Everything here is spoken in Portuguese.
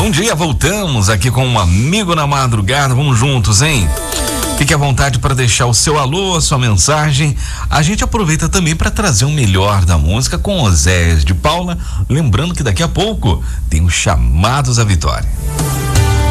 Bom dia, voltamos aqui com um amigo na madrugada, vamos juntos, hein? Fique à vontade para deixar o seu alô, a sua mensagem. A gente aproveita também para trazer o melhor da música com Oséias de Paula. Lembrando que daqui a pouco tem os Chamados à Vitória.